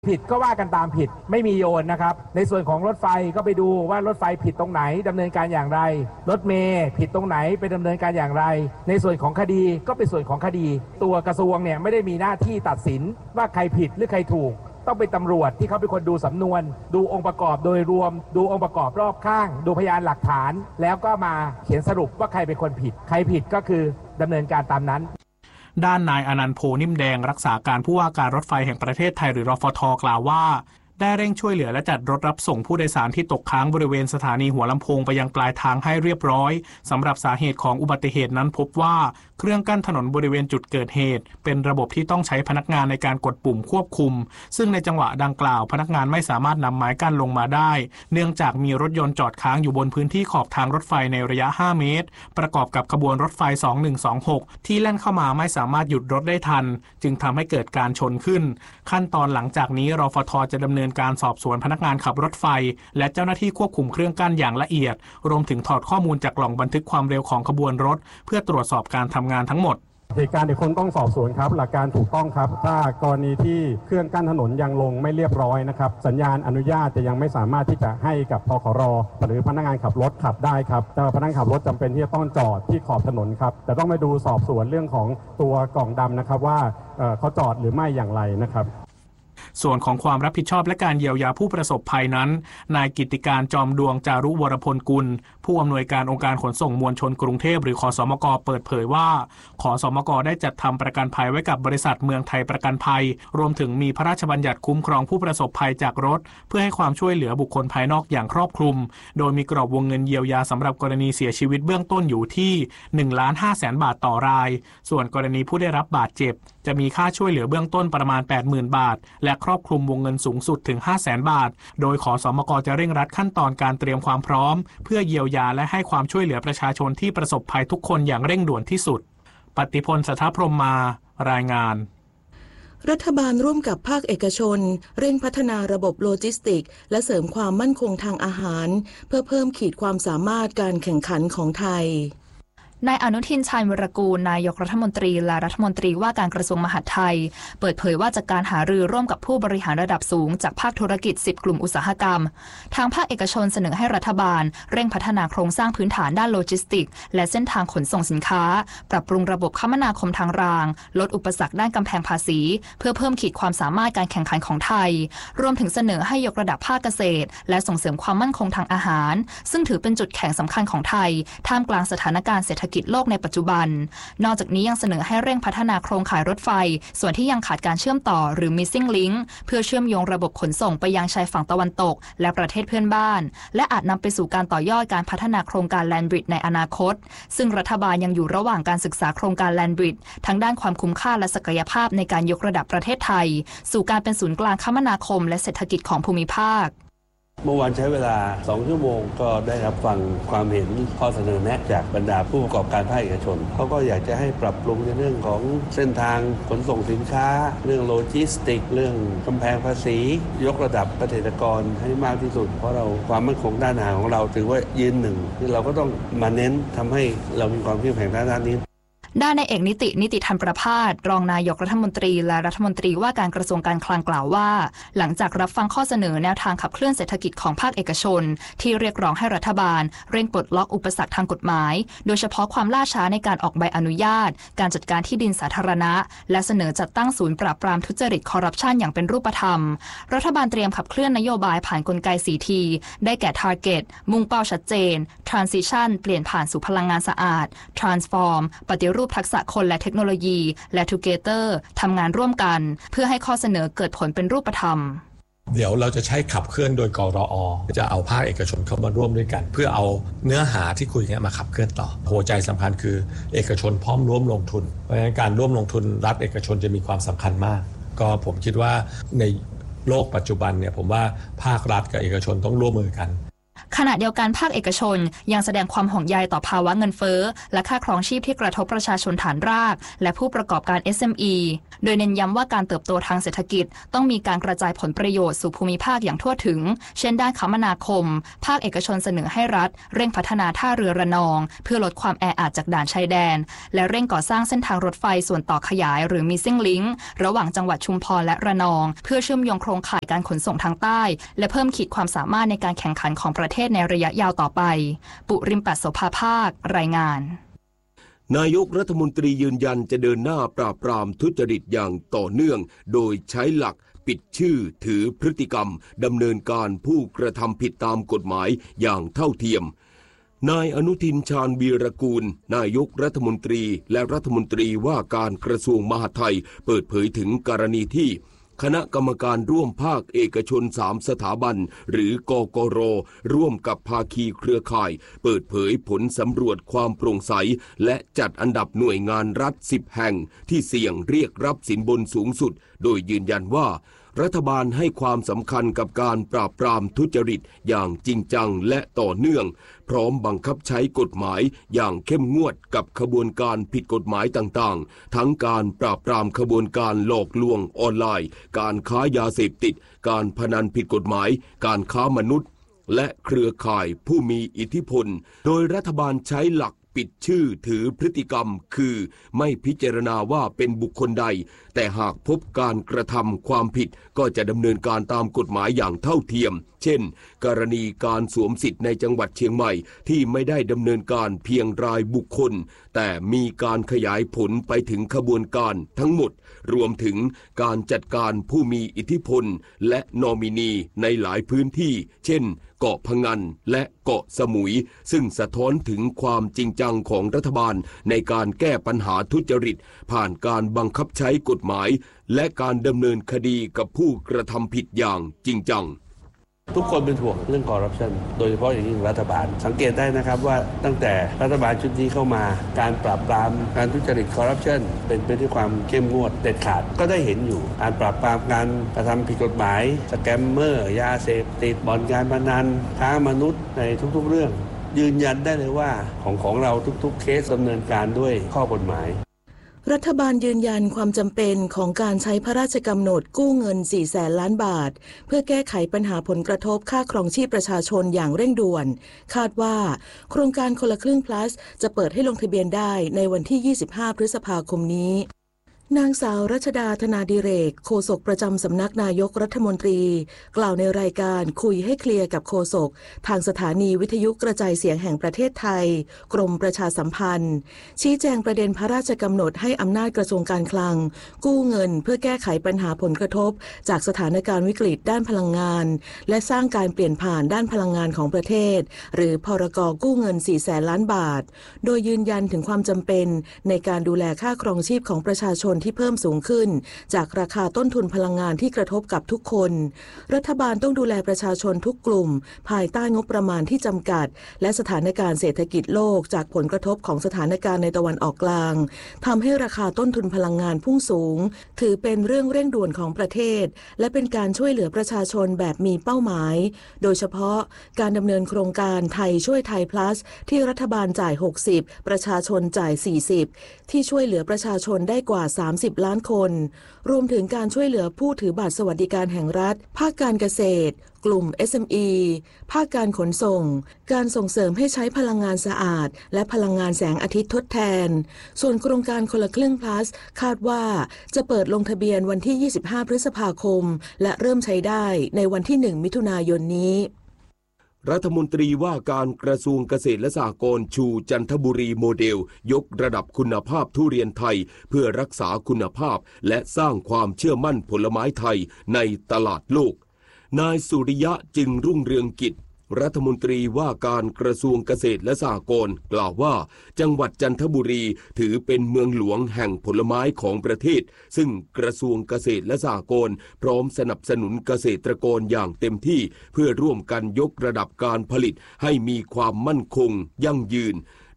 ผิดก็ว่ากันตามผิดไม่มีโยนนะครับในส่วนของรถไฟก็ไปดูว่ารถไฟผิดตรงไหนดำเนินการอย่างไรรถเมล์ผิดตรงไหนไปดำเนินการอย่างไรในส่วนของคดีก็เป็นส่วนของคดีตัวกระทรวงเนี่ยไม่ได้มีหน้าที่ตัดสินว่าใครผิดหรือใครถูกต้องเป็นตำรวจที่เขาเป็นคนดูสำนวนดูองค์ประกอบโดยรวมดูองค์ประกอบรอบข้างดูพยานหลักฐานแล้วก็มาเขียนสรุปว่าใครเป็นคนผิดใครผิดก็คือดำเนินการตามนั้นด้านนายอนันต์โพนิ่มแดงรักษาการผู้ว่าการรถไฟแห่งประเทศไทยหรือรฟท.กล่าวว่าได้เร่งช่วยเหลือและจัดรถรับส่งผู้โดยสารที่ตกค้างบริเวณสถานีหัวลำโพงไปยังปลายทางให้เรียบร้อยสำหรับสาเหตุของอุบัติเหตุนั้นพบว่าเครื่องกั้นถนนบริเวณจุดเกิดเหตุเป็นระบบที่ต้องใช้พนักงานในการกดปุ่มควบคุมซึ่งในจังหวะดังกล่าวพนักงานไม่สามารถนำไม้กั้นลงมาได้เนื่องจากมีรถยนต์จอดค้างอยู่บนพื้นที่ขอบทางรถไฟในระยะ5เมตรประกอบกับขบวนรถไฟ2126ที่แล่นเข้ามาไม่สามารถหยุดรถได้ทันจึงทำให้เกิดการชนขึ้นขั้นตอนหลังจากนี้รฟท.จะดำเนินการสอบสวนพนักงานขับรถไฟและเจ้าหน้าที่ควบคุมเครื่องกั้นอย่างละเอียดรวมถึงถอดข้อมูลจากกล่องบันทึกความเร็วของขบวนรถเพื่อตรวจสอบการทำงานทั้งหมดเหตุการณ์ที่คนต้องสอบสวนครับหลักการถูกต้องครับถ้ากรณีที่เครื่องกั้นถนนยังลงไม่เรียบร้อยนะครับสัญญาณอนุญาตจะยังไม่สามารถที่จะให้กับพคร.หรือพนักงานขับรถขับได้ครับแต่พนักงานขับรถจำเป็นที่จะต้องจอดที่ขอบถนนครับแต่ต้องไปดูสอบสวนเรื่องของตัวกล่องดำนะครับว่าเขาจอดหรือไม่อย่างไรนะครับส่วนของความรับผิดชอบและการเยียวยาผู้ประสบภัยนั้นนายกิตติการจอมดวงจารุวรพลกุลผู้อำนวยการองค์การขนส่งมวลชนกรุงเทพหรือขสมกเปิดเผยว่าขสมกได้จัดทำประกันภัยไว้กับบริษัทเมืองไทยประกันภัยรวมถึงมีพระราชบัญญัติคุ้มครองผู้ประสบภัยจากรถเพื่อให้ความช่วยเหลือบุคคลภายนอกอย่างครอบคลุมโดยมีกรอบวงเงินเยียวยาสำหรับกรณีเสียชีวิตเบื้องต้นอยู่ที่ 1,500,000 บาทต่อรายส่วนกรณีผู้ได้รับบาดเจ็บจะมีค่าช่วยเหลือเบื้องต้นประมาณ 80,000 บาทและครอบคลุมวงเงินสูงสุดถึง 500,000 บาทโดยขสมกจะเร่งรัดขั้นตอนการเตรียมความพร้อมเพื่อเยียวยาและให้ความช่วยเหลือประชาชนที่ประสบภัยทุกคนอย่างเร่งด่วนที่สุดปฏิพล สัทธพรหมารายงานรัฐบาลร่วมกับภาคเอกชนเร่งพัฒนาระบบโลจิสติกส์และเสริมความมั่นคงทางอาหารเพื่อเพิ่มขีดความสามารถการแข่งขันของไทยนายอนุทินชาญวิรากูลนายกรัฐมนตรีและรัฐมนตรีว่าการกระทรวงมหาดไทยเปิดเผยว่าจากการหารือร่วมกับผู้บริหารระดับสูงจากภาคธุรกิจ10กลุ่มอุตสาหกรรมทางภาคเอกชนเสนอให้รัฐบาลเร่งพัฒนาโครงสร้างพื้นฐานด้านโลจิสติกส์และเส้นทางขนส่งสินค้าปรับปรุงระบบคมนาคมทางรางลดอุปสรรคด้านกำแพงภาษีเพื่อเพิ่มขีดความสามารถการแข่งขันของไทยรวมถึงเสนอให้ยกระดับภาคเกษตรและส่งเสริมความมั่นคงทางอาหารซึ่งถือเป็นจุดแข็งสำคัญของไทยท่ามกลางสถานการณ์เศรษฐกิจโลกในปัจจุบันนอกจากนี้ยังเสนอให้เร่งพัฒนาโครงข่ายรถไฟส่วนที่ยังขาดการเชื่อมต่อหรือ missing link เพื่อเชื่อมโยงระบบขนส่งไปยังชายฝั่งตะวันตกและประเทศเพื่อนบ้านและอาจนำไปสู่การต่อยอดการพัฒนาโครงการ Land Bridge ในอนาคตซึ่งรัฐบาลยังอยู่ระหว่างการศึกษาโครงการ Land Bridge ทั้งด้านความคุ้มค่าและศักยภาพในการยกระดับประเทศไทยสู่การเป็นศูนย์กลางคมนาคมและเศรษฐกิจของภูมิภาคเมื่อวานใช้เวลา2ชั่วโมงก็ได้รับฟังความเห็นข้อเสนอแนะจากบรรดาผู้ประกอบการภาคเอกชนเขาก็อยากจะให้ปรับปรุงในเรื่องของเส้นทางขนส่งสินค้าเรื่องโลจิสติกเรื่องกำแพงภาษียกระดับเกษตรกรให้มากที่สุดเพราะเราความมั่นคงด้านอาหารของเราถือว่ายืนหนึ่งที่เราก็ต้องมาเน้นทำให้เรามีความเข้มแข็งด้านนี้ด้านนายเอกนิติธรรมประภาสรองนายกรัฐมนตรีและรัฐมนตรีว่าการกระทรวงการคลังกล่าวว่าหลังจากรับฟังข้อเสนอแนวทางขับเคลื่อนเศรษฐกิจของภาคเอกชนที่เรียกร้องให้รัฐบาลเร่งปลดล็อกอุปสรรคทางกฎหมายโดยเฉพาะความล่าช้าในการออกใบอนุญาตการจัดการที่ดินสาธารณะและเสนอจัดตั้งศูนย์ปราบปรามทุจริตคอร์รัปชันอย่างเป็นรูปธรรมรัฐบาลเตรียมขับเคลื่อนนโยบายผ่านกลไก 4T ได้แก่ Target มุ่งเป้าชัดเจน Transition เปลี่ยนผ่านสู่พลังงานสะอาด Transform ปฏิรูปทักษะคนและเทคโนโลยีและ Together ทำงานร่วมกันเพื่อให้ข้อเสนอเกิดผลเป็นรูปธรรมเดี๋ยวเราจะใช้ขับเคลื่อนโดยกรอ.จะเอาภาคเอกชนเข้ามาร่วมด้วยกันเพื่อเอาเนื้อหาที่คุยกันมาขับเคลื่อนต่อหัวใจสำคัญคือเอกชนพร้อมร่วมลงทุนเพราะฉะนั้นการร่วมลงทุนรัฐเอกชนจะมีความสำคัญมากก็ผมคิดว่าในโลกปัจจุบันเนี่ยผมว่าภาครัฐกับเอกชนต้องร่วมมือกันขณะเดียวกันภาคเอกชนยังแสดงความห่วงใยต่อภาวะเงินเฟ้อและค่าครองชีพที่กระทบประชาชนฐานรากและผู้ประกอบการ SME โดยเน้นย้ำว่าการเติบโตทางเศรษฐกิจต้องมีการกระจายผลประโยชน์สู่ภูมิภาคอย่างทั่วถึงเช่นด้านคมนาคมภาคเอกชนเสนอให้รัฐเร่งพัฒนาท่าเรือระนองเพื่อลดความแออัดจากด่านชายแดนและเร่งก่อสร้างเส้นทางรถไฟส่วนต่อขยายหรือ Missing Link ระหว่างจังหวัดชุมพรและระนองเพื่อเชื่อมโยงโครงข่ายการขนส่งทางใต้และเพิ่มขีดความสามารถในการแข่งขันของประเทศในระยะยาวต่อไปปุริมปัสโสภาภาครายงานนายกรัฐมนตรียืนยันจะเดินหน้าปราบปรามทุจริตอย่างต่อเนื่องโดยใช้หลักปิดชื่อถือพฤติกรรมดำเนินการผู้กระทำผิดตามกฎหมายอย่างเท่าเทียมนายอนุทินชาญวีรกูลนายกรัฐมนตรีและรัฐมนตรีว่าการกระทรวงมหาดไทยเปิดเผยถึงกรณีที่คณะกรรมการร่วมภาคเอกชน3สถาบันหรือกกร.ร่วมกับภาคีเครือข่ายเปิดเผยผลสำรวจความโปร่งใสและจัดอันดับหน่วยงานรัฐ10แห่งที่เสี่ยงเรียกรับสินบนสูงสุดโดยยืนยันว่ารัฐบาลให้ความสำคัญกับการปราบปรามทุจริตอย่างจริงจังและต่อเนื่องพร้อมบังคับใช้กฎหมายอย่างเข้มงวดกับขบวนการผิดกฎหมายต่างๆทั้งการปราบปรามขบวนการหลอกลวงออนไลน์การค้ายาเสพติดการพนันผิดกฎหมายการค้ามนุษย์และเครือข่ายผู้มีอิทธิพลโดยรัฐบาลใช้หลักปิดชื่อถือพฤติกรรมคือไม่พิจารณาว่าเป็นบุคคลใดแต่หากพบการกระทำความผิดก็จะดำเนินการตามกฎหมายอย่างเท่าเทียมเช่นกรณีการสวมสิทธิ์ในจังหวัดเชียงใหม่ที่ไม่ได้ดำเนินการเพียงรายบุคคลแต่มีการขยายผลไปถึงขบวนการทั้งหมดรวมถึงการจัดการผู้มีอิทธิพลและนอมินีในหลายพื้นที่เช่นเกาะพะงันและเกาะสมุยซึ่งสะท้อนถึงความจริงจังของรัฐบาลในการแก้ปัญหาทุจริตผ่านการบังคับใช้กฎหมายและการดำเนินคดีกับผู้กระทำผิดอย่างจริงจังทุกคนเป็นห่วงเรื่องคอร์รัปชันโดยเฉพาะอย่างยิ่งรัฐบาลสังเกตได้นะครับว่าตั้งแต่รัฐบาลชุดนี้เข้ามาการปราบปรามการทุจริตคอร์รัปชันเป็นไปด้วยความเข้มงวดเด็ดขาดก็ได้เห็นอยู่การปราบปรามการกระทำผิดกฎหมายสแกมเมอร์ยาเสพติดบ่อนการพนันค้ามนุษย์ในทุกๆเรื่องยืนยันได้เลยว่าของเราทุกๆเคสดำเนินการด้วยข้อกฎหมายรัฐบาลยืนยันความจำเป็นของการใช้พระราชกำหนดกู้เงิน 400,000 ล้านบาทเพื่อแก้ไขปัญหาผลกระทบค่าครองชีพประชาชนอย่างเร่งด่วนคาดว่าโครงการคนละครึ่ง plus จะเปิดให้ลงทะเบียนได้ในวันที่ 25 พฤษภาคมนี้นางสาวรัชดาธนาดิเรกโฆษกประจำสำนักนายกรัฐมนตรีกล่าวในรายการคุยให้เคลียร์กับโฆษกทางสถานีวิทยุกระจายเสียงแห่งประเทศไทยกรมประชาสัมพันธ์ชี้แจงประเด็นพระราชกำหนดให้อำนาจกระทรวงการคลังกู้เงินเพื่อแก้ไขปัญหาผลกระทบจากสถานการณ์วิกฤตด้านพลังงานและสร้างการเปลี่ยนผ่านด้านพลังงานของประเทศหรือพรก.กู้เงิน 400,000 ล้านบาทโดยยืนยันถึงความจำเป็นในการดูแลค่าครองชีพของประชาชนที่เพิ่มสูงขึ้นจากราคาต้นทุนพลังงานที่กระทบกับทุกคนรัฐบาลต้องดูแลประชาชนทุกกลุ่มภายใต้งบประมาณที่จำกัดและสถานการณ์เศรษฐกิจโลกจากผลกระทบของสถานการณ์ในตะวันออกกลางทำให้ราคาต้นทุนพลังงานพุ่งสูงถือเป็นเรื่องเร่งด่วนของประเทศและเป็นการช่วยเหลือประชาชนแบบมีเป้าหมายโดยเฉพาะการดำเนินโครงการไทยช่วยไทย plus ที่รัฐบาลจ่าย60ประชาชนจ่าย40ที่ช่วยเหลือประชาชนได้กว่า30 ล้านคนรวมถึงการช่วยเหลือผู้ถือบัตรสวัสดิการแห่งรัฐภาคการเกษตรกลุ่ม SME ภาคการขนส่งการส่งเสริมให้ใช้พลังงานสะอาดและพลังงานแสงอาทิตย์ทดแทนส่วนโครงการคนละครึ่ง plus คาดว่าจะเปิดลงทะเบียนวันที่ 25 พฤษภาคมและเริ่มใช้ได้ในวันที่ 1 มิถุนายนนี้รัฐมนตรีว่าการกระทรวงเกษตรและสหกรณ์ชูจันทบุรีโมเดลยกระดับคุณภาพทุเรียนไทยเพื่อรักษาคุณภาพและสร้างความเชื่อมั่นผลไม้ไทยในตลาดโลกนายสุริยะจึงรุ่งเรืองกิจรัฐมนตรีว่าการกระทรวงเกษตรและสหกรณ์กล่าวว่าจังหวัดจันทบุรีถือเป็นเมืองหลวงแห่งผลไม้ของประเทศซึ่งกระทรวงเกษตรและสหกรณ์พร้อมสนับสนุนเกษตรกรอย่างเต็มที่เพื่อร่วมกันยกระดับการผลิตให้มีความมั่นคงยั่งยืน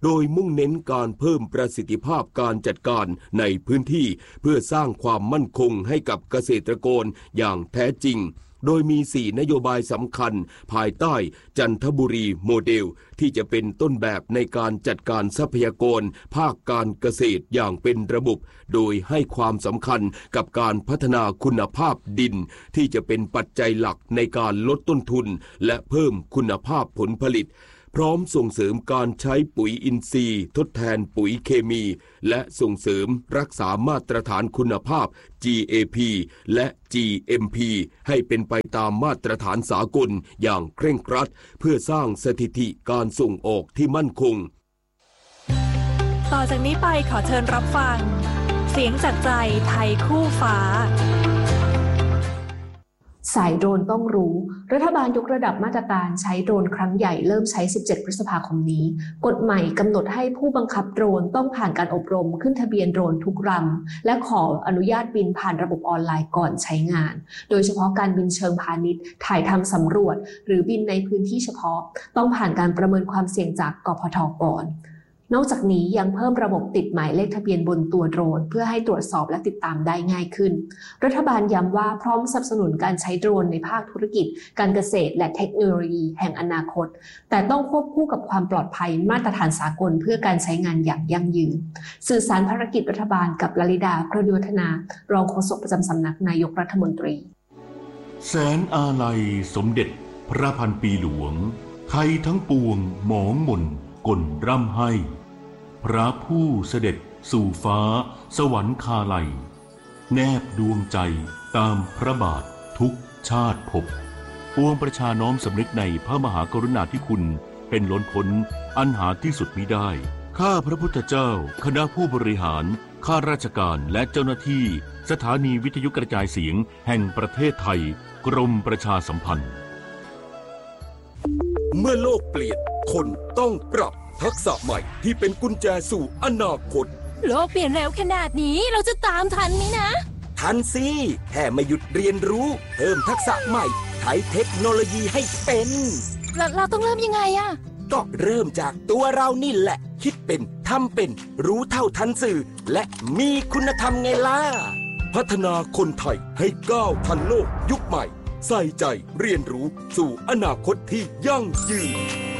โดยมุ่งเน้นการเพิ่มประสิทธิภาพการจัดการในพื้นที่เพื่อสร้างความมั่นคงให้กับเกษตรกรอย่างแท้จริงโดยมี4นโยบายสำคัญภายใต้จันทบุรีโมเดลที่จะเป็นต้นแบบในการจัดการทรัพยากรภาคการเกษตรอย่างเป็นระบบโดยให้ความสำคัญกับการพัฒนาคุณภาพดินที่จะเป็นปัจจัยหลักในการลดต้นทุนและเพิ่มคุณภาพผลผลิตพร้อมส่งเสริมการใช้ปุ๋ยอินทรีย์ทดแทนปุ๋ยเคมีและส่งเสริมรักษามาตรฐานคุณภาพ GAP และ GMP ให้เป็นไปตามมาตรฐานสากลอย่างเคร่งครัดเพื่อสร้างสถิติการส่งออกที่มั่นคงต่อจากนี้ไปขอเชิญรับฟังเสียงจากใจไทยคู่ฟ้าสายโดรนต้องรู้รัฐบาลยกระดับมาตรการใช้โดรนครั้งใหญ่เริ่มใช้17พฤษภาคมนี้กฎใหม่กำหนดให้ผู้บังคับโดรนต้องผ่านการอบรมขึ้นทะเบียนโดรนทุกลำและขออนุญาตบินผ่านระบบออนไลน์ก่อนใช้งานโดยเฉพาะการบินเชิงพาณิชย์ถ่ายทำสำรวจหรือบินในพื้นที่เฉพาะต้องผ่านการประเมินความเสี่ยงจากกพท.ก่อนนอกจากนี้ยังเพิ่มระบบติดหมายเลขทะเบียนบนตัวโดรนเพื่อให้ตรวจสอบและติดตามได้ง่ายขึ้นรัฐบาลย้ำว่าพร้อมสนับสนุนการใช้โดรนในภาคธุรกิจการเกษตรและเทคโนโลยีแห่งอนาคตแต่ต้องควบคู่กับความปลอดภัยมาตรฐานสากลเพื่อการใช้งานอย่างยั่งยืนสื่อสารภารกิจรัฐบาลกับลลิดา กรณิวัฒนารองโฆษกประจำสำนักนายกรัฐมนตรีแสนอาลัยสมเด็จพระพันปีหลวงไทยทั้งปวงหมองมนก่นร่ำให้พระผู้เสด็จสู่ฟ้าสวรรคาลัยแนบดวงใจตามพระบาททุกชาติภพปวงประชาน้อมสำนึกในพระมหากรุณาธิคุณเป็นล้นพ้นอันหาที่สุดมิได้ข้าพระพุทธเจ้าคณะผู้บริหารข้าราชการและเจ้าหน้าที่สถานีวิทยุกระจายเสียงแห่งประเทศไทยกรมประชาสัมพันธ์เมื่อโลกเปลี่ยนคนต้องปรับทักษะใหม่ที่เป็นกุญแจสู่อนาคตโลกเปลี่ยนเร็วขนาดนี้เราจะตามทันไหมนะทันสิแค่ไม่หยุดเรียนรู้เพิ่มทักษะใหม่ใช้เทคโนโลยีให้เป็นเราต้องเริ่มยังไงอะก็เริ่มจากตัวเรานี่แหละคิดเป็นทำเป็นรู้เท่าทันสื่อและมีคุณธรรมไงล่ะพัฒนาคนไทยให้ก้าวทันโลกยุคใหม่ใส่ใจเรียนรู้สู่อนาคตที่ยั่งยืน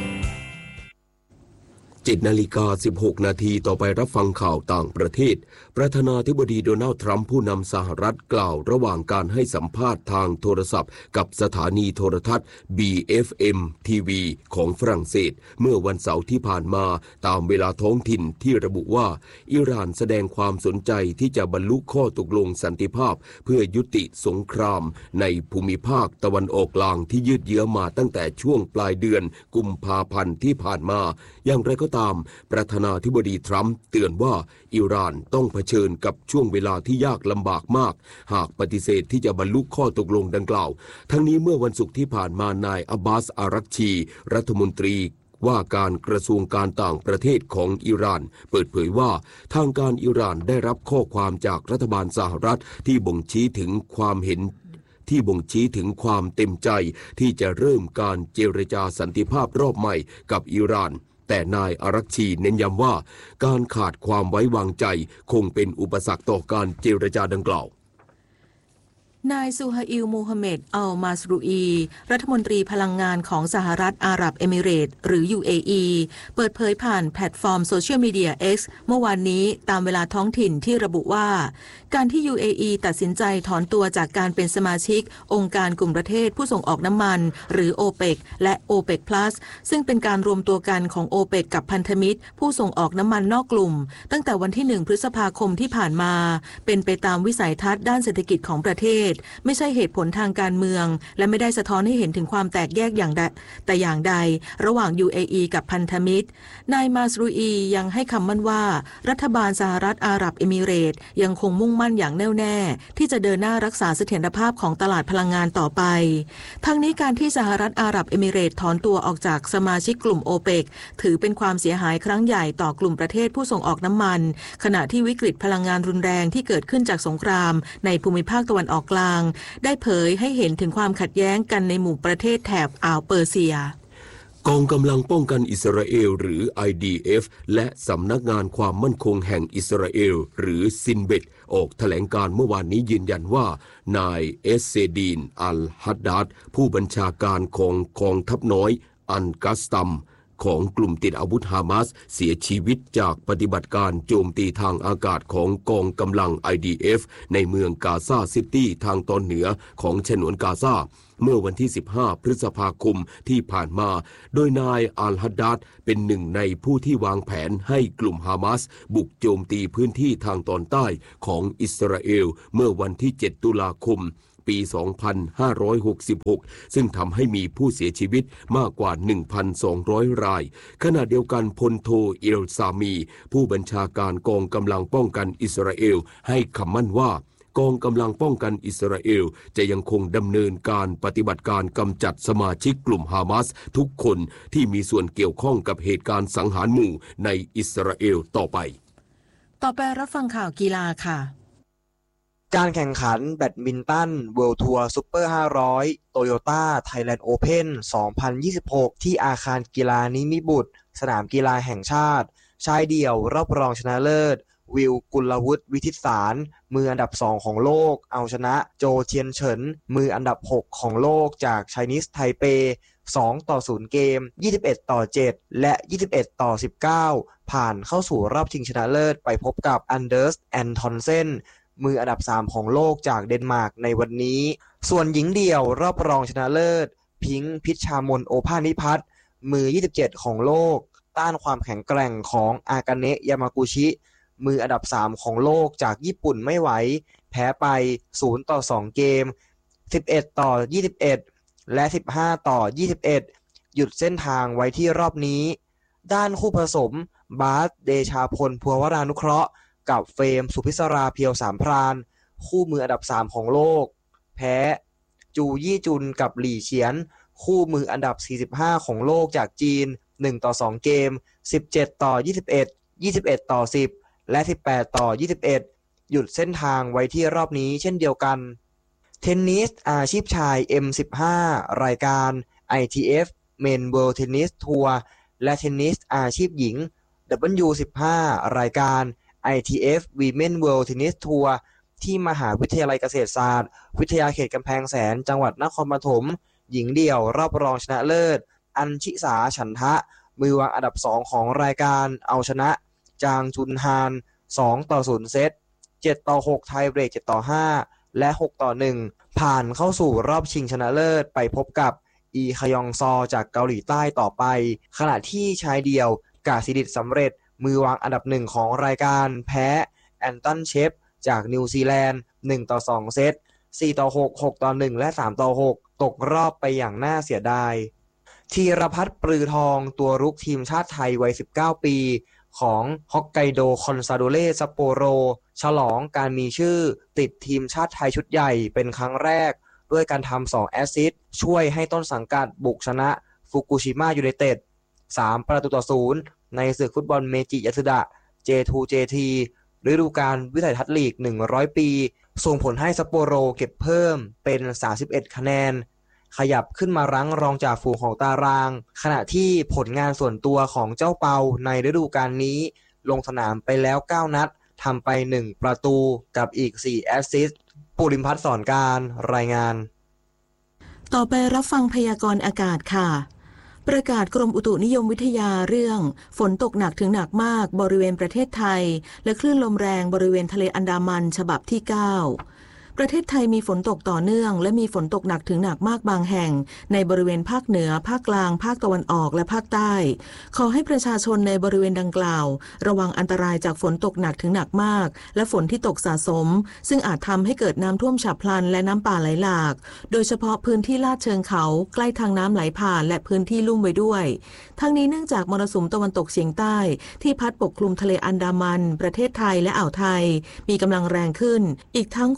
7:16 นาทีต่อไปรับฟังข่าวต่างประเทศประธานาธิบดีโดนัลด์ทรัมป์ผู้นำสหรัฐกล่าวระหว่างการให้สัมภาษณ์ทางโทรศัพท์กับสถานีโทรทัศน์ BFM TV ของฝรั่งเศสเมื่อวันเสาร์ที่ผ่านมาตามเวลาท้องถิ่นที่ระบุว่าอิหร่านแสดงความสนใจที่จะบรรลุข้อตกลงสันติภาพเพื่อยุติสงครามในภูมิภาคตะวันออกกลางที่ยืดเยื้อมาตั้งแต่ช่วงปลายเดือนกุมภาพันธ์ที่ผ่านมาอย่างไรก็ตามประธานาธิบดีทรัมป์เตือนว่าอิหร่านต้องเผชิญกับช่วงเวลาที่ยากลำบากมากหากปฏิเสธที่จะบรรลุข้อตกลงดังกล่าวทั้งนี้เมื่อวันศุกร์ที่ผ่านมานายอับบาส อารักชีรัฐมนตรีว่าการกระทรวงการต่างประเทศของอิหร่านเปิดเผยว่าทางการอิหร่านได้รับข้อความจากรัฐบาลสหรัฐที่บ่งชี้ถึงความเต็มใจที่จะเริ่มการเจรจาสันติภาพรอบใหม่กับอิหร่านแต่นายอารักชีเน้นย้ำว่าการขาดความไว้วางใจคงเป็นอุปสรรคต่อการเจรจาดังกล่าวนายซูฮาอิล มูฮัมเหม็ด อัล มาสรูอีรัฐมนตรีพลังงานของสหรัฐอาหรับเอมิเรตส์หรือ UAE เปิดเผยผ่านแพลตฟอร์มโซเชียลมีเดีย X เมื่อวานนี้ตามเวลาท้องถิ่นที่ระบุว่าการที่ UAE ตัดสินใจถอนตัวจากการเป็นสมาชิกองค์การกลุ่มประเทศผู้ส่งออกน้ำมันหรือ OPEC และ OPEC Plus ซึ่งเป็นการรวมตัวกันของ OPEC กับพันธมิตรผู้ส่งออกน้ำมันนอกกลุ่มตั้งแต่วันที่1 พฤษภาคมที่ผ่านมาเป็นไปตามวิสัยทัศน์ด้านเศรษฐกิจของประเทศไม่ใช่เหตุผลทางการเมืองและไม่ได้สะท้อนให้เห็นถึงความแตกแยกแต่อย่างใดระหว่าง UAE กับพันธมิตรนายมาสรูอียังให้คำมั่นว่ารัฐบาลสหรัฐอาหรับเอมิเรตส์ยังคงมุ่งมั่นอย่างแน่วแน่ที่จะเดินหน้ารักษาเสถียรภาพของตลาดพลังงานต่อไปทั้งนี้การที่สหรัฐอาหรับเอมิเรตส์ถอนตัวออกจากสมาชิกกลุ่ม OPEC ถือเป็นความเสียหายครั้งใหญ่ต่อกลุ่มประเทศผู้ส่งออกน้ำมันขณะที่วิกฤตพลังงานรุนแรงที่เกิดขึ้นจากสงครามในภูมิภาคตะวันออกกลางได้เผยให้เห็นถึงความขัดแย้งกันในหมู่ประเทศแถบอ่าวเปอร์เซียกองกำลังป้องกันอิสราเอลหรือ IDF และสำนักงานความมั่นคงแห่งอิสราเอลหรือซินเบตออกแถลงการเมื่อวานนี้ยืนยันว่านายเอสเซดีนอัลฮัดดาดผู้บัญชาการของกองทัพน้อยอันกัสตัมของกลุ่มติดอาวุธฮามาสเสียชีวิตจากปฏิบัติการโจมตีทางอากาศของกองกำลัง IDF ในเมืองกาซาซิตี้ทางตอนเหนือของฉนวนกาซาเมื่อวันที่15พฤษภาคมที่ผ่านมาโดยนายอัลฮัดดาดเป็นหนึ่งในผู้ที่วางแผนให้กลุ่มฮามาสบุกโจมตีพื้นที่ทางตอนใต้ของอิสราเอลเมื่อวันที่7ตุลาคมปี 2566 ซึ่งทำให้มีผู้เสียชีวิตมากกว่า 1,200 รายขณะเดียวกันพลโทเอลซามีผู้บัญชาการกองกำลังป้องกันอิสราเอลให้คำมั่นว่ากองกำลังป้องกันอิสราเอลจะยังคงดำเนินการปฏิบัติการกำจัดสมาชิกกลุ่มฮามาสทุกคนที่มีส่วนเกี่ยวข้องกับเหตุการณ์สังหารหมู่ในอิสราเอลต่อไปรับฟังข่าวกีฬาค่ะการแข่งขันแบดมินตันเวิลด์ทัวร์ซุปเปอร์500โตโยต้าไทยแลนด์โอเพ่น2026ที่อาคารกีฬานิมิบุตรสนามกีฬาแห่งชาติชายเดี่ยวรอบรองชนะเลิศวิวกุลวุฒิวิทิตสารมืออันดับ2ของโลกเอาชนะโจเทียนเฉินมืออันดับ6ของโลกจากไชนีสไทเป2-0เกม21-7และ21-19ผ่านเข้าสู่รอบชิงชนะเลิศไปพบกับอันเดอร์สแอนทอนเซนมืออันดับ3ของโลกจากเดนมาร์กในวันนี้ส่วนหญิงเดี่ยวรอบรองชนะเลิศพิงค์พิชชามนโอภานิพัฒน์มือ27ของโลกต้านความแข็งแกร่งของอากาเนะยามากุชิมืออันดับ3ของโลกจากญี่ปุ่นไม่ไหวแพ้ไป0-2เกม11-21และ15-21หยุดเส้นทางไว้ที่รอบนี้ด้านคู่ผสมบาสเดชาพลภัววรานุเคราะห์กับเฟรมสุพิศราเพียวสามพรานคู่มืออันดับ3ของโลกแพ้จูยี่จุนกับหลี่เฉียนคู่มืออันดับ45ของโลกจากจีน1-2เกม17-21 21-10และ18-21หยุดเส้นทางไว้ที่รอบนี้เช่นเดียวกันเทนนิสอาชีพชาย M15 รายการ ITF Men World Tennis Tour และเทนนิสอาชีพหญิง W15 รายการ ITF Women World Tennis Tour ที่มหาวิทยาลัยเกษตรศาสตร์วิทยาเขตกำแพงแสนจังหวัดนครปฐมหญิงเดี่ยวรอบรองชนะเลิศอัญชิสาฉันทะมือวางอันดับ2ของรายการเอาชนะจางจุนฮาน2-0เซต7-6ไทยเบรก7-5และ6-1ผ่านเข้าสู่รอบชิงชนะเลิศไปพบกับอีคยองซอจากเกาหลีใต้ต่อไปขณะที่ชายเดี่ยวกาศิดิษฐ์สำเร็จมือวางอันดับ1ของรายการแพ้แอนตันเชฟจากนิวซีแลนด์1-2เซต4-6 6-1และ3-6ตกรอบไปอย่างน่าเสียดายธีรพัฒน์ปรือทองตัวรุกทีมชาติไทยวัย19ปีของฮอกไกโดคอนซาโดเรซัปโปโรฉลองการมีชื่อติดทีมชาติไทยชุดใหญ่เป็นครั้งแรกด้วยการทำ2แอสซิสต์ช่วยให้ต้นสังกัดบุกชนะฟุกุชิมะยูไนเต็ด3-0ในศึกฟุตบอลเมจิยาสึดะ J2JT ฤดูกาลวิสัยทัศน์ลีก100ปีส่งผลให้ซัปโปโรเก็บเพิ่มเป็น31คะแนนขยับขึ้นมารั้งรองจ่าฝูงของตารางขณะที่ผลงานส่วนตัวของเจ้าเปาในฤดูกาลนี้ลงสนามไปแล้ว9นัดทำไป1ประตูกับอีก4แอสซิสต์ปุริมพัฒน์สอนการรายงานต่อไปรับฟังพยากรณ์อากาศค่ะประกาศกรมอุตุนิยมวิทยาเรื่องฝนตกหนักถึงหนักมากบริเวณประเทศไทยและคลื่นลมแรงบริเวณทะเลอันดามันฉบับที่9ประเทศไทยมีฝนตกต่อเนื่องและมีฝนตกหนักถึงหนักมากบางแห่งในบริเวณภาคเหนือภาคกลางภาคตะวันออกและภาคใต้ขอให้ประชาชนในบริเวณดังกล่าวระวังอันตรายจากฝนตกหนักถึงหนักมากและฝนที่ตกสะสมซึ่งอาจทำให้เกิดน้ำท่วมฉับพลันและน้ำป่าไหลหลากโดยเฉพาะพื้นที่ลาดเชิงเขาใกล้ทางน้ำไหลผ่านและพื้นที่ลุ่มไว้ด้วยทั้งนี้เนื่องจากมรสุมตะวันตกเฉียงใต้ที่พัดปกคลุมทะเลอันดามันประเทศไทยและอ่าวไทยมีกำลังแรงขึ้นอีกทั้งควรดูแล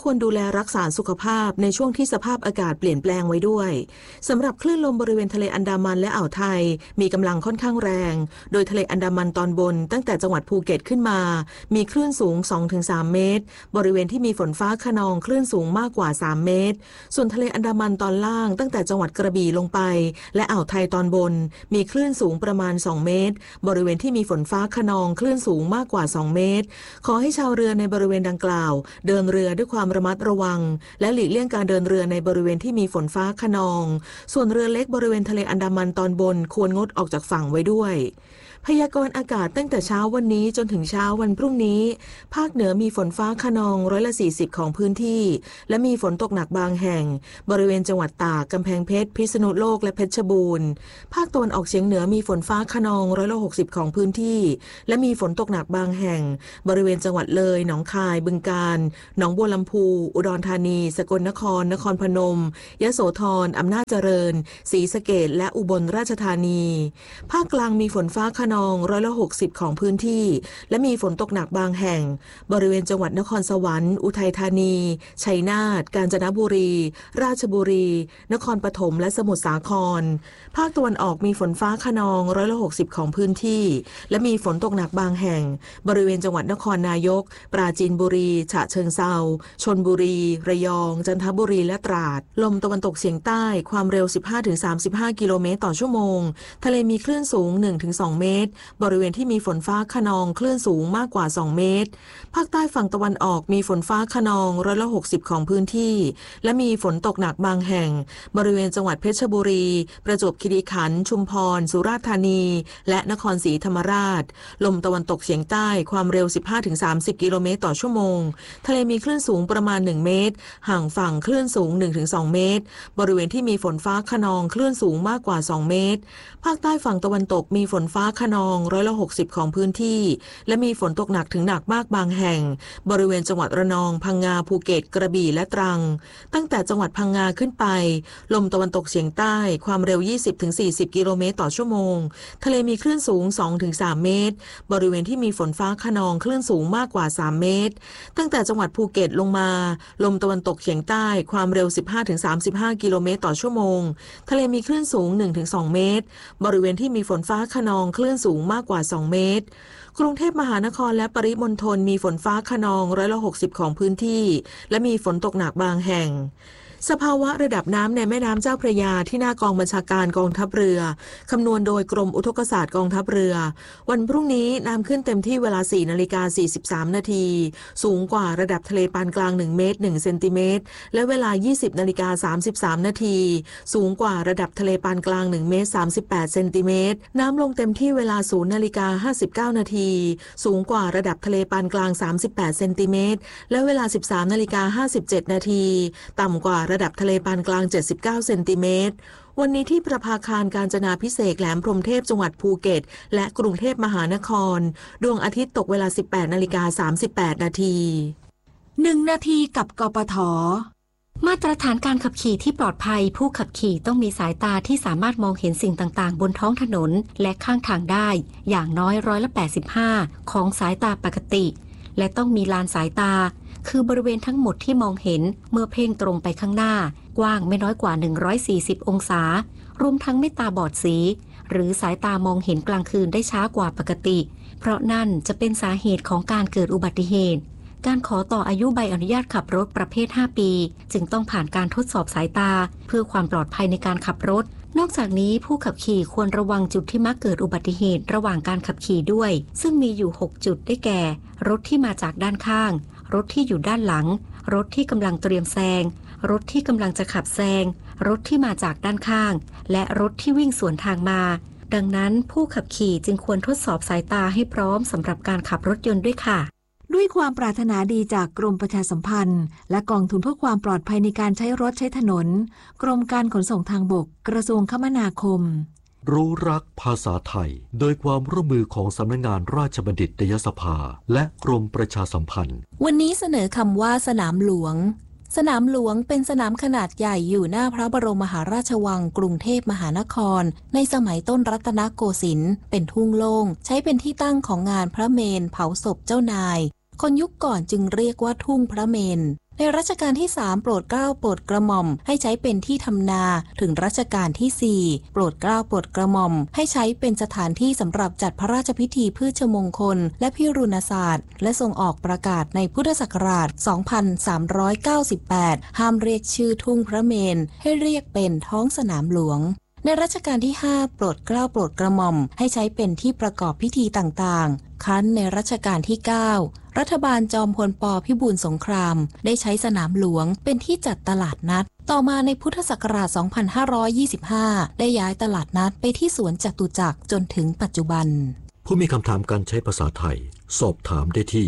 รักษาสุขภาพในช่วงที่สภาพอากาศเปลี่ยนแปลงไว้ด้วยสำหรับคลื่นลมบริเวณทะเลอันดามันและอ่าวไทยมีกำลังค่อนข้างแรงโดยทะเลอันดามันตอนบนตั้งแต่จังหวัดภูเก็ตขึ้นมามีคลื่นสูง 2-3 เมตรบริเวณที่มีฝนฟ้าคะนองคลื่นสูงมากกว่า3เมตรส่วนทะเลอันดามันตอนล่างตั้งแต่จังหวัดกระบี่ลงไปและอ่าวไทยตอนบนมีคลื่นสูงประมาณ2เมตรบริเวณที่มีฝนฟ้าคะนองคลื่นสูงมากกว่า2เมตรขอให้ชาวเรือในบริเวณดังกล่าวเดินเรือด้วยความระมัดระวังและหลีกเลี่ยงการเดินเรือในบริเวณที่มีฝนฟ้าคะนองส่วนเรือเล็กบริเวณทะเลอันดามันตอนบนควรงดออกจากฝั่งไว้ด้วยพยากรณ์อากาศตั้งแต่เช้าวันนี้จนถึงเช้าวันพรุ่งนี้ภาคเหนือมีฝนฟ้าคะนอง40%ของพื้นที่และมีฝนตกหนักบางแห่งบริเวณจังหวัดตากกำแพงเพชรพิษณุโลกและเพชรบูรณ์ภาคตะวันออกเฉียงเหนือมีฝนฟ้าคะนอง60%ของพื้นที่และมีฝนตกหนักบางแห่งบริเวณจังหวัดเลยหนองคายบึงกาฬหนองบัวลำพูอุดรธานีสกลนครนครพนมยโสธรอำนาจเจริญศรีสะเกษและอุบลราชธานีภาคกลางมีฝนฟ้าคะนอง60%ของพื้นที่และมีฝนตกหนักบางแห่งบริเวณจังหวัดนครสวรรค์อุทัยธานีชัยนาทกาญจนบุรีราชบุรีนครปฐมและสมุทรสาครภาคตะวันออกมีฝนฟ้าคะนอง60%ของพื้นที่และมีฝนตกหนักบางแห่งบริเวณจังหวัดนครนายกปราจีนบุรีฉะเชิงเทราชลบุรีระยองจันทบุรีและตราดลมตะวันตกเฉียงใต้ความเร็ว 15-35 กิโลเมตรต่อชั่วโมงทะเลมีคลื่นสูง 1-2 เมตรบริเวณที่มีฝนฟ้าคะนองคลื่นสูงมากกว่า2เมตรภาคใต้ฝั่งตะวันออกมีฝนฟ้าคะนอง60%ของพื้นที่และมีฝนตกหนักบางแห่งบริเวณจังหวัดเพชรบุรีประจวบคีรีขันธ์ชุมพรสุราษฎร์ธานีและนครศรีธรรมราชลมตะวันตกเฉียงใต้ความเร็ว 15-30 กิโลเมตรต่อชั่วโมงทะเลมีคลื่นสูงประมาณ1เมตรห่างฝั่งคลื่นสูง 1-2 เมตรบริเวณที่มีฝนฟ้าคะนองคลื่นสูงมากกว่า2เมตรภาคใต้ฝั่งตะวันตกมีฝนฟ้าคะนอง60%ของพื้นที่และมีฝนตกหนักถึงหนักมากบางแห่งบริเวณจังหวัดระนองพังงาภูเก็ตกระบี่และตรังตั้งแต่จังหวัดพังงาขึ้นไปลมตะวันตกเฉียงใต้ความเร็ว 20-40 กิโลเมตรต่อชั่วโมงทะเลมีคลื่นสูง 2-3 เมตรบริเวณที่มีฝนฟ้าคะนองคลื่นสูงมากกว่า3เมตรตั้งแต่จังหวัดภูเก็ตลงมาลมตะวันตกเฉียงใต้ความเร็ว 15-35 กิโลเมตรต่อชั่วโมงทะเลมีคลื่นสูง 1-2 เมตรบริเวณที่มีฝนฟ้าคะนองคลื่นสูงมากกว่า2เมตรกรุงเทพมหานครและปริมณฑลมีฝนฟ้าคะนอง60%ของพื้นที่และมีฝนตกหนักบางแห่งสภาวะระดับน้ำในแม่น้ำเจ้าพระยาที่หน้ากองบัญชาการกองทัพเรือคำนวณโดยกรมอุทกศาสตร์กองทัพเรือวันพรุ่งนี้น้ำขึ้นเต็มที่เวลา 4:43 นาทีสูงกว่าระดับทะเลปานกลาง1เมตร1เซนติเมตรและเวลา 20:33 นาทีสูงกว่าระดับทะเลปานกลาง1เมตร38เซนติเมตรน้ำลงเต็มที่เวลา 0:59 นาทีสูงกว่าระดับทะเลปานกลาง38เซนติเมตรและเวลา 13:57 นาทีต่ำกว่าระดับทะเลปานกลาง79เซนติเมตรวันนี้ที่ประภาคารกาญจนาภิเษกแหลมพรหมเทพจังหวัดภูเก็ตและกรุงเทพมหานครดวงอาทิตย์ตกเวลา 18:38 นาที 1 นาทีกับกปท.มาตรฐานการขับขี่ที่ปลอดภัยผู้ขับขี่ต้องมีสายตาที่สามารถมองเห็นสิ่งต่างๆบนท้องถนนและข้างทางได้อย่างน้อย85%ของสายตาปกติและต้องมีลานสายตาคือบริเวณทั้งหมดที่มองเห็นเมื่อเพ่งตรงไปข้างหน้ากว้างไม่น้อยกว่า140องศารวมทั้งไม่ตาบอดสีหรือสายตามองเห็นกลางคืนได้ช้ากว่าปกติเพราะนั่นจะเป็นสาเหตุของการเกิดอุบัติเหตุการขอต่ออายุใบอนุญาตขับรถประเภท5ปีจึงต้องผ่านการทดสอบสายตาเพื่อความปลอดภัยในการขับรถนอกจากนี้ผู้ขับขี่ควรระวังจุดที่มักเกิดอุบัติเหตุระหว่างการขับขี่ด้วยซึ่งมีอยู่6จุดได้แก่รถที่มาจากด้านข้างรถที่อยู่ด้านหลังรถที่กำลังเตรียมแซงรถที่กำลังจะขับแซงรถที่มาจากด้านข้างและรถที่วิ่งสวนทางมาดังนั้นผู้ขับขี่จึงควรทดสอบสายตาให้พร้อมสำหรับการขับรถยนต์ด้วยค่ะด้วยความปรารถนาดีจากกรมประชาสัมพันธ์และกองทุนเพื่อความปลอดภัยในการใช้รถใช้ถนนกรมการขนส่งทางบกกระทรวงคมนาคมรู้รักภาษาไทยโดยความร่วมมือของสำนักงานราชบัณฑิตยสภาและกรมประชาสัมพันธ์วันนี้เสนอคำว่าสนามหลวงสนามหลวงเป็นสนามขนาดใหญ่อยู่หน้าพระบรมมหาราชวังกรุงเทพมหานครในสมัยต้นรัตนโกสินทร์เป็นทุ่งโล่งใช้เป็นที่ตั้งของงานพระเมรุเผาศพเจ้านายคนยุคก่อนจึงเรียกว่าทุ่งพระเมรุในรัชกาลที่3โปรดเกล้าโปรดกระหม่อมให้ใช้เป็นที่ทำนาถึงรัชกาลที่4โปรดเกล้าโปรดกระหม่อมให้ใช้เป็นสถานที่สำหรับจัดพระราชพิธีพืชมงคลและพิรุณศาสตร์และทรงออกประกาศในพุทธศักราช 2398 ห้ามเรียกชื่อทุ่งพระเมรุให้เรียกเป็นท้องสนามหลวงในรัชกาลที่5โปรดเกล้าโปรดกระหม่อมให้ใช้เป็นที่ประกอบพิธีต่างๆครั้นในรัชกาลที่9รัฐบาลจอมพลป.พิบูลสงครามได้ใช้สนามหลวงเป็นที่จัดตลาดนัดต่อมาในพุทธศักราช 2525 ได้ย้ายตลาดนัดไปที่สวนจตุจักรจนถึงปัจจุบันผู้มีคำถามการใช้ภาษาไทยสอบถามได้ที่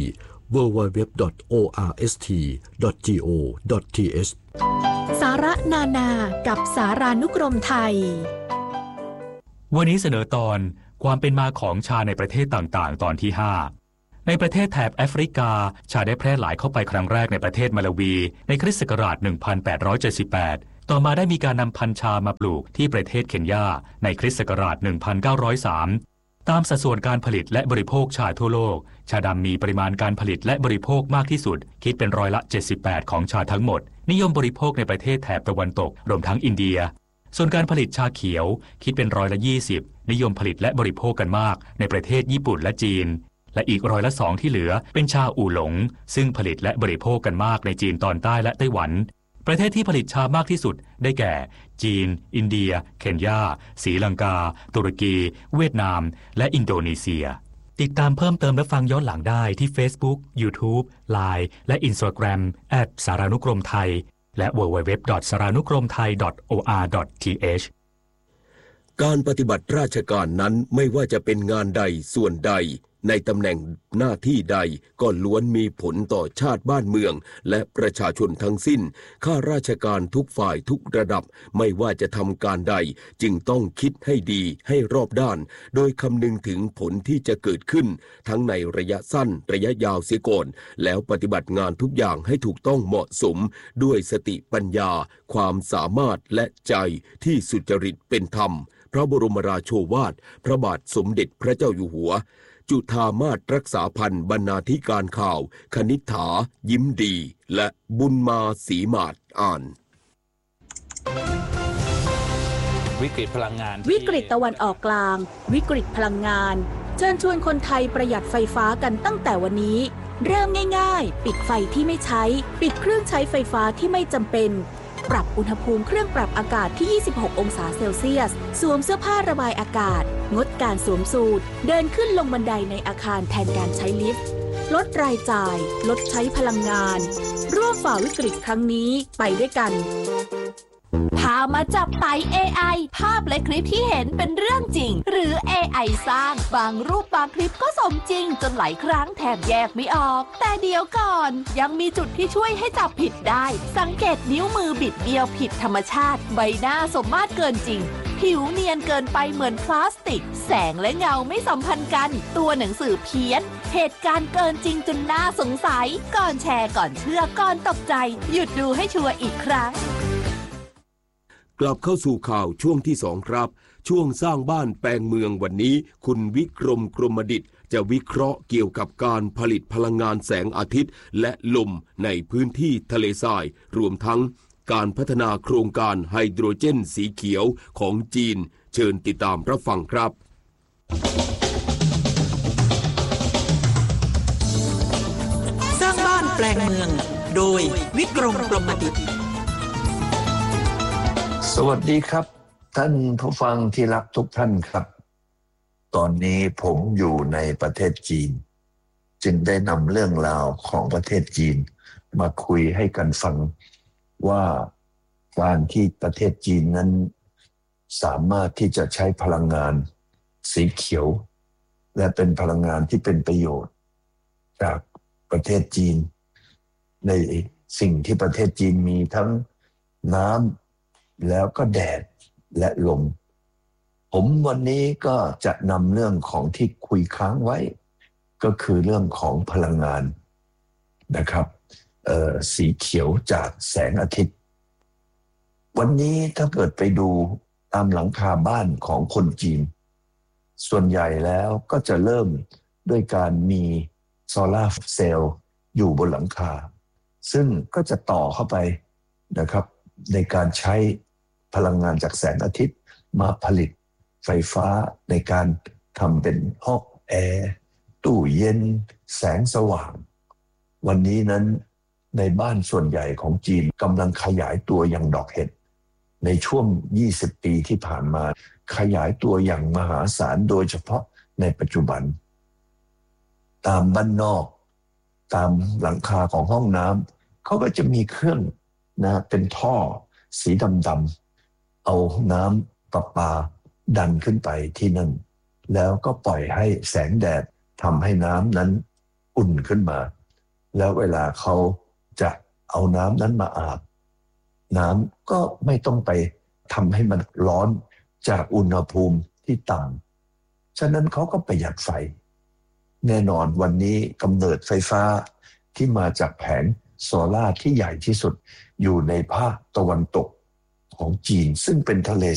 www.orst.go.th สาระนานากับสารานุกรมไทยวันนี้เสนอตอนความเป็นมาของชาในประเทศต่างๆตอนที่ 5ในประเทศแถบแอฟริกาชาได้แพร่หลายเข้าไปครั้งแรกในประเทศมาลาวีในคริสต์ศักราช 1878 ต่อมาได้มีการนำพันธุ์ชามาปลูกที่ประเทศเคนยาในคริสต์ศักราช 1903 ตามสัดส่วนการผลิตและบริโภคชาทั่วโลกชาดำมีปริมาณการผลิตและบริโภคมากที่สุดคิดเป็นร้อยละ 78 ของชาทั้งหมดนิยมบริโภคในประเทศแถบตะวันตกรวมทั้งอินเดียส่วนการผลิตชาเขียวคิดเป็นร้อยละ 20นิยมผลิตและบริโภคกันมากในประเทศญี่ปุ่นและจีนและอีกร้อยละ 2ที่เหลือเป็นชาอู่หลงซึ่งผลิตและบริโภคกันมากในจีนตอนใต้และไต้หวันประเทศที่ผลิตชามากที่สุดได้แก่จีนอินเดียเคนยาศรีลังกาตุรกีเวียดนามและอินโดนีเซียติดตามเพิ่มเติมและฟังย้อนหลังได้ที่ Facebook YouTube Line และ Instagram @ สารานุกรมไทยและ www.saranukromthai.or.th การปฏิบัติราชการนั้นไม่ว่าจะเป็นงานใดส่วนใดในตำแหน่งหน้าที่ใดก็ล้วนมีผลต่อชาติบ้านเมืองและประชาชนทั้งสิ้นข้าราชการทุกฝ่ายทุกระดับไม่ว่าจะทำการใดจึงต้องคิดให้ดีให้รอบด้านโดยคำนึงถึงผลที่จะเกิดขึ้นทั้งในระยะสั้นระยะยาวเสียก่อนแล้วปฏิบัติงานทุกอย่างให้ถูกต้องเหมาะสมด้วยสติปัญญาความสามารถและใจที่สุจริตเป็นธรรมพระบรมราโชวาทพระบาทสมเด็จพระเจ้าอยู่หัวจุฑามาศรักษาพันธ์บรรณาธิการข่าวคณิษฐายิ้มดีและบุญมาศรีมาศอ่านวิกฤตพลังงานวิกฤตตะวันออกกลางวิกฤตพลังงานเชิญชวนคนไทยประหยัดไฟฟ้ากันตั้งแต่วันนี้เริ่มง่ายๆปิดไฟที่ไม่ใช้ปิดเครื่องใช้ไฟฟ้าที่ไม่จำเป็นปรับอุณหภูมิเครื่องปรับอากาศที่ 26 องศาเซลเซียสสวมเสื้อผ้าระบายอากาศงดการสวมสูทเดินขึ้นลงบันไดในอาคารแทนการใช้ลิฟต์ลดรายจ่ายลดใช้พลังงานร่วมฝ่าวิกฤตครั้งนี้ไปด้วยกันพามาจับไต่ AI ภาพและคลิปที่เห็นเป็นเรื่องจริงหรือ AI สร้างบางรูปบางคลิปก็สมจริงจนหลายครั้งแทบแยกไม่ออกแต่เดี๋ยวก่อนยังมีจุดที่ช่วยให้จับผิดได้สังเกตนิ้วมือบิดเบี้ยวผิดธรรมชาติใบหน้าสมมาตรเกินจริงผิวเนียนเกินไปเหมือนพลาสติกแสงและเงาไม่สัมพันธ์กันตัวหนังสือเพี้ยนเหตุการณ์เกินจริงจนน่าสงสัยก่อนแชร์ก่อนเชื่อก่อนตกใจหยุดดูให้ชัวร์อีกครั้งกลับเข้าสู่ข่าวช่วงที่2ครับช่วงสร้างบ้านแปลงเมืองวันนี้คุณวิกรมกรมดิษฐ์จะวิเคราะห์เกี่ยวกับการผลิตพลังงานแสงอาทิตย์และลมในพื้นที่ทะเลทรายรวมทั้งการพัฒนาโครงการไฮโดรเจนสีเขียวของจีนเชิญติดตามรับฟังครับสร้างบ้านแปลงเมืองโดยวิกรมกรมดิษฐ์สวัสดีครับท่านผู้ฟังที่รักทุกท่านครับตอนนี้ผมอยู่ในประเทศจีนจึงได้นำเรื่องราวของประเทศจีนมาคุยให้กันฟังว่าการที่ประเทศจีนนั้นสามารถที่จะใช้พลังงานสีเขียวและเป็นพลังงานที่เป็นประโยชน์จากประเทศจีนในสิ่งที่ประเทศจีนมีทั้งน้ำแล้วก็แดดและลมผมวันนี้ก็จะนำเรื่องของที่คุยค้างไว้ก็คือเรื่องของพลังงานนะครับสีเขียวจากแสงอาทิตย์วันนี้ถ้าเกิดไปดูตามหลังคาบ้านของคนจีนส่วนใหญ่แล้วก็จะเริ่มด้วยการมีโซลาร์เซลล์อยู่บนหลังคาซึ่งก็จะต่อเข้าไปนะครับในการใช้พลังงานจากแสงอาทิตย์มาผลิตไฟฟ้าในการทำเป็นห้องแอร์ตู้เย็นแสงสว่างวันนี้นั้นในบ้านส่วนใหญ่ของจีนกำลังขยายตัวอย่างดอกเห็ดในช่วง20 ปีที่ผ่านมาขยายตัวอย่างมหาศาลโดยเฉพาะในปัจจุบันตามบ้านนอกตามหลังคาของห้องน้ำเขาก็จะมีเครื่องนะเป็นท่อสีดำๆเอาน้ำประปาดันขึ้นไปที่นั่นแล้วก็ปล่อยให้แสงแดดทำให้น้ำนั้นอุ่นขึ้นมาแล้วเวลาเขาจะเอาน้ำนั้นมาอาบน้ำก็ไม่ต้องไปทำให้มันร้อนจากอุณหภูมิที่ต่ำฉะนั้นเขาก็ประหยัดไฟแน่นอนวันนี้กำเนิดไฟฟ้าที่มาจากแผงโซล่าร์ที่ใหญ่ที่สุดอยู่ในภาคตะวันตกของจีนซึ่งเป็นทะเล